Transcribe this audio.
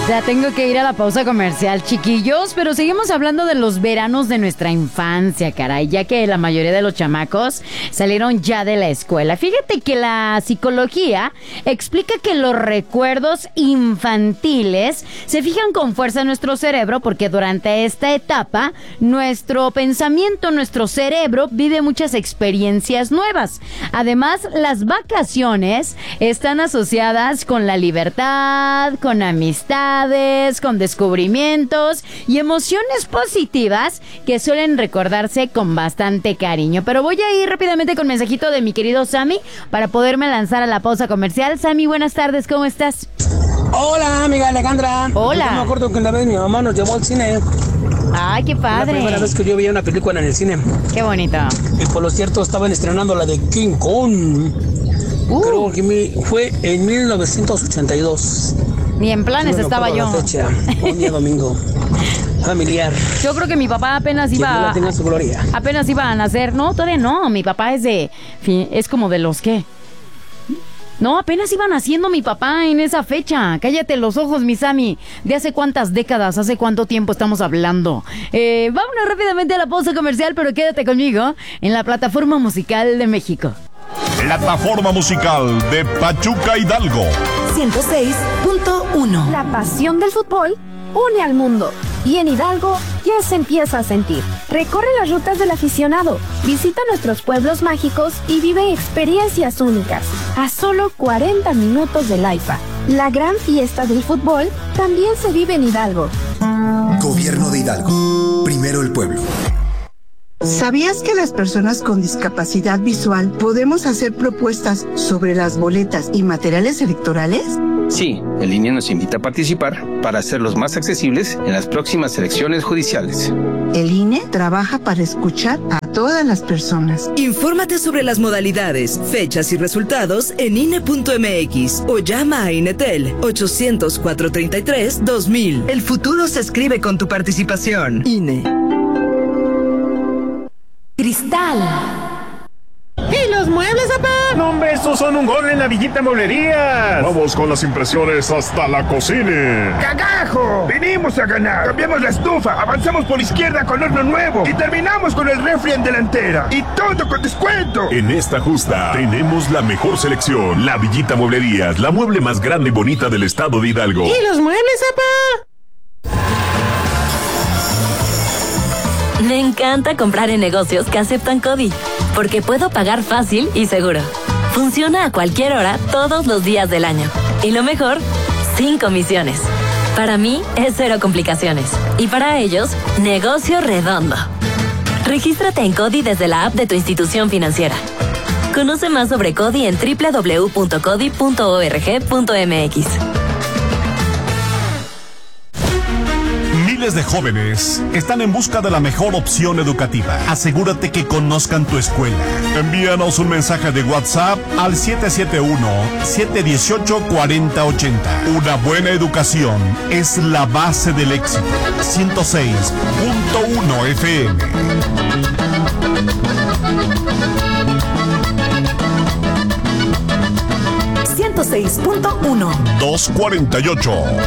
Ya tengo que ir a la pausa comercial, chiquillos, pero seguimos hablando de los veranos de nuestra infancia, caray, ya que la mayoría de los chamacos salieron ya de la escuela. Fíjate que la psicología explica que los recuerdos infantiles se fijan con fuerza en nuestro cerebro porque durante esta etapa nuestro pensamiento, nuestro cerebro vive muchas experiencias nuevas. Además, las vacaciones están asociadas con la libertad, con amistad, con descubrimientos y emociones positivas que suelen recordarse con bastante cariño. Pero voy a ir rápidamente con mensajito de mi querido Sammy para poderme lanzar a la pausa comercial. Sammy, buenas tardes, ¿cómo estás? Hola, amiga Alejandra. Hola. Yo me acuerdo que una vez mi mamá nos llevó al cine. Ay, qué padre. La primera vez que yo veía una película en el cine. Qué bonito. Y por lo cierto estaban estrenando la de King Kong. Creo que fue en 1982. Ni en planes estaba yo. La fecha, un día domingo familiar. Yo creo que mi papá apenas iba tenga su gloria. Apenas iba a nacer. No, todavía no. Mi papá es como de los ¿qué? No, apenas iba naciendo mi papá en esa fecha. Cállate los ojos, mi Sammy. ¿De hace cuántas décadas, hace cuánto tiempo estamos hablando? Vámonos rápidamente a la pausa comercial, pero quédate conmigo en la plataforma musical de México. Plataforma musical de Pachuca Hidalgo. 106.1. La pasión del fútbol une al mundo y en Hidalgo ya se empieza a sentir. Recorre las rutas del aficionado, visita nuestros pueblos mágicos y vive experiencias únicas. A solo 40 minutos del AIFA. La gran fiesta del fútbol también se vive en Hidalgo. Gobierno de Hidalgo. Primero el pueblo. ¿Sabías que las personas con discapacidad visual podemos hacer propuestas sobre las boletas y materiales electorales? Sí, el INE nos invita a participar para hacerlos más accesibles en las próximas elecciones judiciales. El INE trabaja para escuchar a todas las personas. Infórmate sobre las modalidades, fechas y resultados en INE.mx o llama a INETEL 800-433-2000. El futuro se escribe con tu participación. INE. Cristal. ¿Y los muebles, papá? No, hombre, estos son un gol en la Villita Mueblerías. Vamos con las impresiones hasta la cocina. ¡Cagajo! Venimos a ganar. Cambiamos la estufa, avanzamos por izquierda con horno nuevo y terminamos con el refri en delantera. Y todo con descuento. En esta justa tenemos la mejor selección. La Villita Mueblerías, la mueble más grande y bonita del estado de Hidalgo. ¿Y los muebles, papá? Me encanta comprar en negocios que aceptan CODI, porque puedo pagar fácil y seguro. Funciona a cualquier hora, todos los días del año. Y lo mejor, sin comisiones. Para mí, es cero complicaciones. Y para ellos, negocio redondo. Regístrate en CODI desde la app de tu institución financiera. Conoce más sobre CODI en www.codi.org.mx. Miles de jóvenes están en busca de la mejor opción educativa. Asegúrate que conozcan tu escuela. Envíanos un mensaje de WhatsApp al 771-718-4080. Una buena educación es la base del éxito. 106.1 FM. 106.1. 248.